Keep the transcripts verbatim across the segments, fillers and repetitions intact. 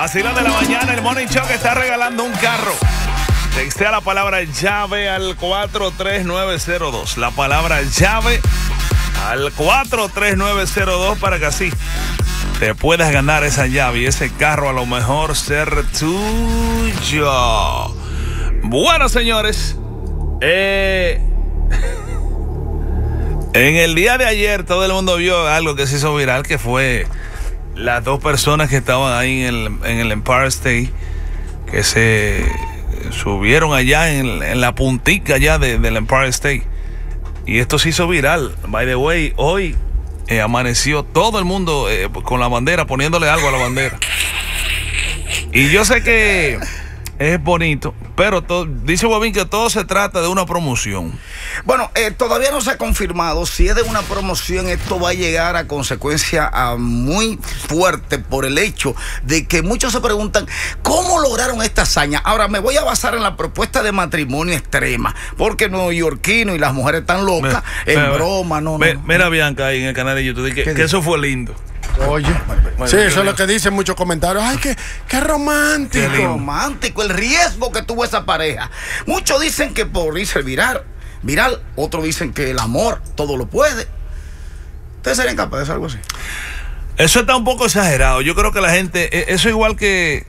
Vacilón de la mañana, el Morning Show que está regalando un carro. Textea la palabra llave al cuatro tres nueve cero dos. La palabra llave al cuatro tres nueve cero dos para que así te puedas ganar esa llave y ese carro a lo mejor ser tuyo. Bueno, señores, eh, en el día de ayer todo el mundo vio algo que se hizo viral, que fue las dos personas que estaban ahí en el, en el Empire State, que se subieron allá en, en la puntica allá de, del Empire State. Y esto se hizo viral. By the way, hoy eh, amaneció todo el mundo eh, con la bandera, poniéndole algo a la bandera. Y yo sé que es bonito, pero todo, dice Bobín que todo se trata de una promoción. Bueno, eh, todavía no se ha confirmado si es de una promoción. Esto va a llegar a consecuencia a muy fuerte por el hecho de que muchos se preguntan cómo lograron esta hazaña. Ahora me voy a basar en la propuesta de matrimonio extrema, porque neoyorquino y las mujeres están locas me, en me, broma, no, me, no. Mira Bianca ahí en el canal de YouTube que, que eso fue lindo. Oye, bueno, sí, eso es lo que dicen muchos comentarios. Ay, qué, qué romántico. Qué romántico el riesgo que tuvo esa pareja. Muchos dicen que por irse viral, viral, otros dicen que el amor todo lo puede. ¿Ustedes serían capaces de hacer algo así? Eso está un poco exagerado. Yo creo que la gente, eso igual que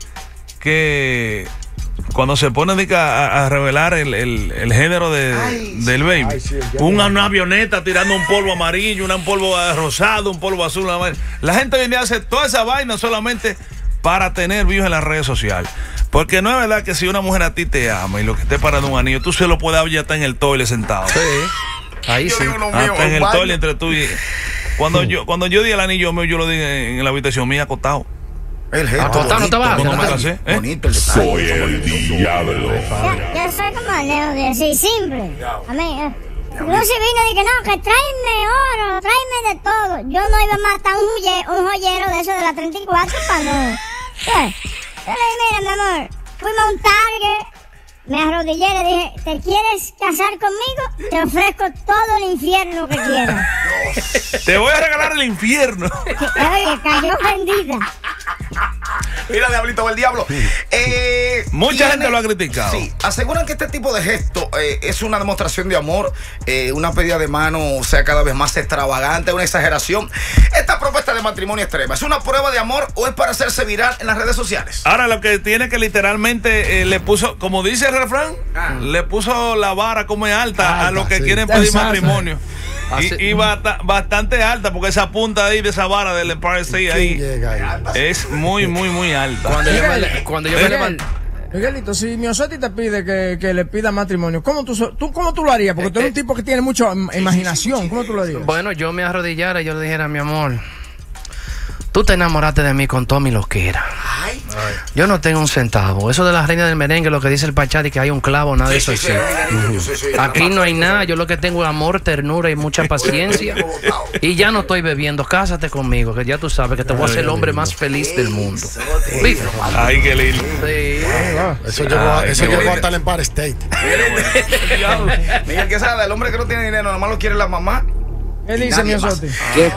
que cuando se ponen a, a revelar el, el, el género de, ay, del baby. Ay, sí, una, una avioneta tirando un polvo amarillo, un polvo rosado, un polvo azul. La gente viene a hacer toda esa vaina solamente para tener views en las redes sociales. Porque no es verdad que si una mujer a ti te ama y lo que esté parando un anillo, tú se lo puedes abrir hasta en el toile sentado. Sí. Ahí sí. Hasta en el toile entre tú y... Cuando yo, cuando yo di el anillo mío, yo lo di en, en la habitación mía acostado. El gesto acostado no te va. No me casé, ¿eh? Bonito el detalle. Soy el diablo. Yo, yo soy como Leo de así, simple. A mí, eh. Lucy vino y dije, no, que tráeme oro, tráeme de todo. Yo no iba a matar un, joye, un joyero de eso de la treinta y cuatro para no. ¿Qué? Yo le dije, mira, mi amor, fuimos a un Target, me arrodillé y le dije, ¿te quieres casar conmigo? Te ofrezco todo el infierno que quieras. Te voy a regalar el infierno. Oye, cayó bendita. Mira, diablito, el diablo. Eh, Mucha tiene, gente lo ha criticado. Sí, aseguran que este tipo de gesto eh, es una demostración de amor, eh, una pedida de mano, o sea, cada vez más extravagante, una exageración. Esta propuesta de matrimonio extrema, ¿es una prueba de amor o es para hacerse viral en las redes sociales? Ahora, lo que tiene que literalmente eh, le puso, como dice el refrán, ah. le puso la vara como es alta, alta a los que sí. quieren pedir Exacto. matrimonio. Y, y bata, bastante alta, porque esa punta ahí de esa vara del Empire State ahí, ahí es muy, muy, muy alta. Cuando yo me, cuando yo me levanto. Miguelito, si Miosotti te pide que, que le pida matrimonio, ¿cómo tú, tú, ¿cómo tú lo harías? Porque tú eres un tipo que tiene mucha imaginación. ¿Cómo tú lo harías? Bueno, yo me arrodillara y yo le dijera, mi amor, tú te enamoraste de mí con todo mi loquera. Ay. Yo no tengo un centavo. Eso de la reina del merengue, lo que dice el Pachari, que hay un clavo, nada de sí, eso sí, es sí, sí. Aquí no hay nada. Yo lo que tengo es amor, ternura y mucha paciencia. Y ya no estoy bebiendo. Cásate conmigo, que ya tú sabes que te voy a hacer el hombre más feliz del mundo. Ay, qué lindo. Sí. Eso llegó, eso llegó hasta el Empire State. Miguel Quesada, el hombre que no tiene dinero, nomás lo quiere la mamá. ¿Qué dice Miosotti?